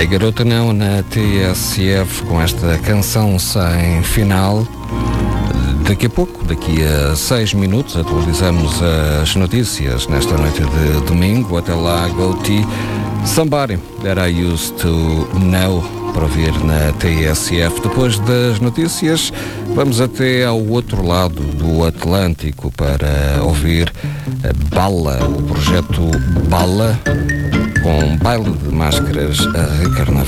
Ei Garota Não na TSF com esta canção sem final. Daqui a pouco, daqui a 6 minutos, atualizamos as notícias nesta noite de domingo. Até lá, Go-T, Somebody That I Used To Know, para ouvir na TSF. Depois das notícias, vamos até ao outro lado do Atlântico para ouvir a Bala, o projeto Bala, com baile de máscaras a recarnaval.